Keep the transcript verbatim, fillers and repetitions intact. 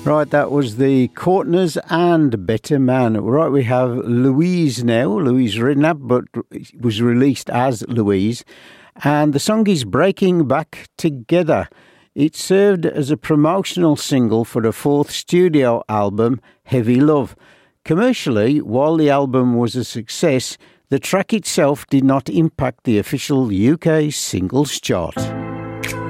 Right, that was the Courtners and Better Man. Right, we have Louise now. Louise Redknapp, but it was released as Louise. And the song is Breaking Back Together. It served as a promotional single for the fourth studio album, Heavy Love. Commercially, while the album was a success, the track itself did not impact the official U K singles chart.